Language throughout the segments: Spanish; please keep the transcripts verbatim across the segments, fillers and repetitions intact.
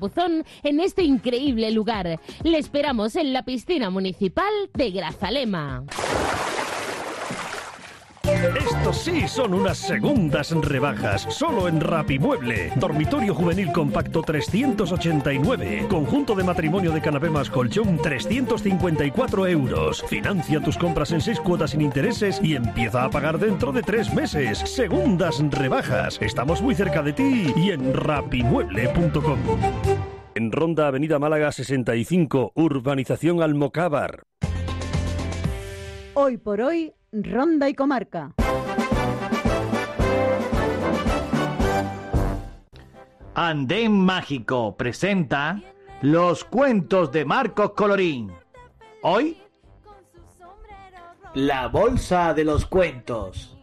chapuzón en este increíble lugar. Le esperamos en la piscina municipal de Grazalema. Estos sí son unas segundas rebajas, solo en Rapimueble. Dormitorio juvenil compacto trescientos ochenta y nueve. Conjunto de matrimonio de canapé más colchón trescientos cincuenta y cuatro euros. Financia tus compras en seis cuotas sin intereses y empieza a pagar dentro de tres meses. Segundas rebajas. Estamos muy cerca de ti y en rapimueble punto com. En Ronda Avenida Málaga sesenta y cinco, Urbanización Almocávar. Hoy por hoy, Ronda y Comarca. Andén Mágico presenta Los cuentos de Marcos Colorín. Hoy, La bolsa de los cuentos.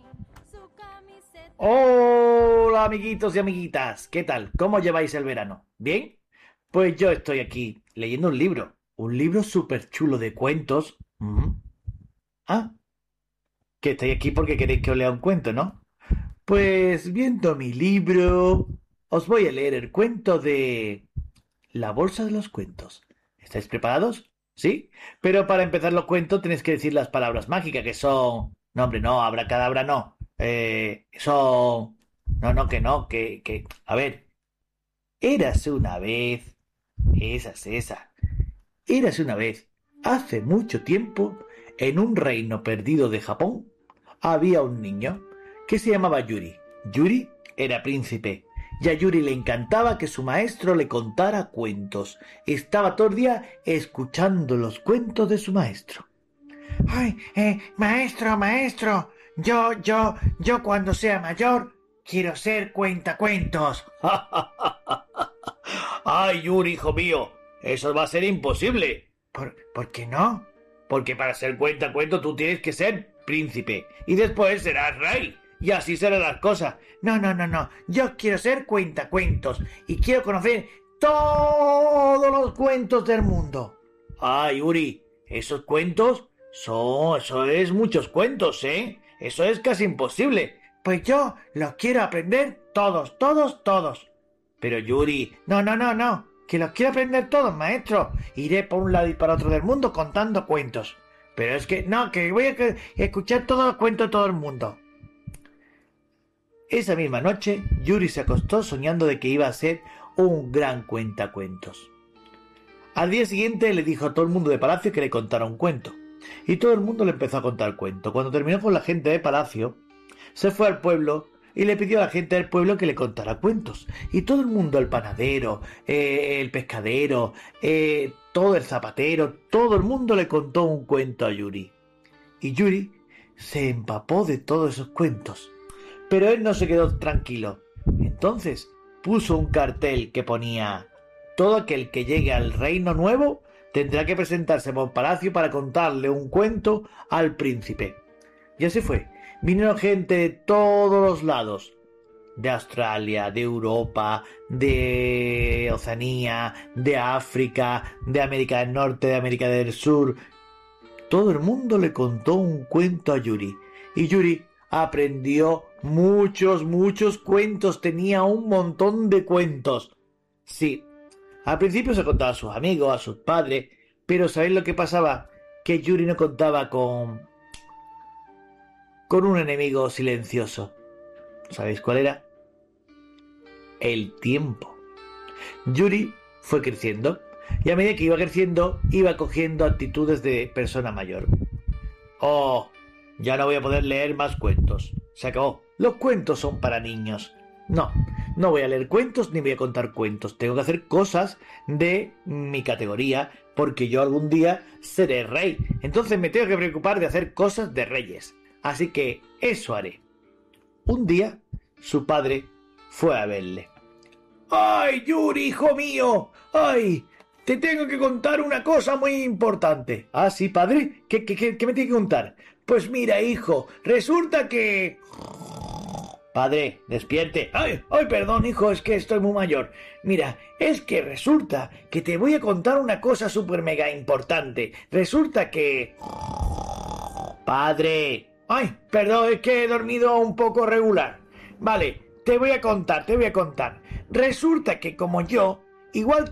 Hola amiguitos y amiguitas, ¿qué tal? ¿Cómo lleváis el verano? ¿Bien? Pues yo estoy aquí leyendo un libro, un libro súper chulo de cuentos. ¿Mm? Ah, que estáis aquí porque queréis que os lea un cuento, ¿no? Pues viendo mi libro, os voy a leer el cuento de La bolsa de los cuentos. ¿Estáis preparados? ¿Sí? Pero para empezar los cuentos tenéis que decir las palabras mágicas que son... No, hombre, no, abracadabra no. Eh, son... No, no, que no, que... que... A ver. Érase una vez... Esa es esa. Érase una vez, hace mucho tiempo, en un reino perdido de Japón, había un niño que se llamaba Yuri. Yuri era príncipe y a Yuri le encantaba que su maestro le contara cuentos. Estaba todo el día escuchando los cuentos de su maestro. Ay, eh, maestro, maestro, yo, yo, yo cuando sea mayor quiero ser cuentacuentos. Ay, Yuri, hijo mío, eso va a ser imposible. ¿Por, ¿por qué no? Porque para ser cuentacuentos tú tienes que ser príncipe y después serás rey. Y así serán las cosas. No, no, no, no. Yo quiero ser cuentacuentos y quiero conocer todos los cuentos del mundo. Ay, Yuri, esos cuentos son... Eso es muchos cuentos, ¿eh? Eso es casi imposible. Pues yo los quiero aprender todos, todos, todos. Pero Yuri... No, no, no, no. Que los quiero aprender todos, maestro. Iré por un lado y para otro del mundo contando cuentos. Pero es que... No, que voy a escuchar todos los cuentos de todo el mundo. Esa misma noche, Yuri se acostó soñando de que iba a ser un gran cuentacuentos. Al día siguiente le dijo a todo el mundo de palacio que le contara un cuento. Y todo el mundo le empezó a contar cuento. Cuando terminó con la gente de palacio, se fue al pueblo y le pidió a la gente del pueblo que le contara cuentos. Y todo el mundo, el panadero, eh, el pescadero, eh, todo el zapatero, todo el mundo le contó un cuento a Yuri. Y Yuri se empapó de todos esos cuentos. Pero él no se quedó tranquilo. Entonces puso un cartel que ponía: todo aquel que llegue al reino nuevo tendrá que presentarse por palacio para contarle un cuento al príncipe. Y así fue. Vinieron gente de todos los lados. De Australia, de Europa, de Oceanía, de África, de América del Norte, de América del Sur. Todo el mundo le contó un cuento a Yuri. Y Yuri aprendió muchos, muchos cuentos. Tenía un montón de cuentos. Sí, al principio se contaba a sus amigos, a sus padres, pero ¿sabéis lo que pasaba? Que Yuri no contaba con... con un enemigo silencioso. ¿Sabéis cuál era? El tiempo. Yuri fue creciendo y a medida que iba creciendo iba cogiendo actitudes de persona mayor. Oh, ya no voy a poder leer más cuentos. Se acabó. Los cuentos son para niños. No, no voy a leer cuentos ni voy a contar cuentos. Tengo que hacer cosas de mi categoría porque yo algún día seré rey. Entonces me tengo que preocupar de hacer cosas de reyes. Así que eso haré. Un día su padre fue a verle. ¡Ay, Yuri, hijo mío! ¡Ay! Te tengo que contar una cosa muy importante. ¿Ah, sí, padre? ¿Qué, qué, qué, qué me tiene que contar? Pues mira, hijo, resulta que... Padre, despierte. Ay, ay, perdón, hijo, es que estoy muy mayor. Mira, es que resulta que te voy a contar una cosa súper mega importante. Resulta que... Padre. Ay, perdón, es que he dormido un poco regular. Vale, te voy a contar, te voy a contar. Resulta que como yo, igual que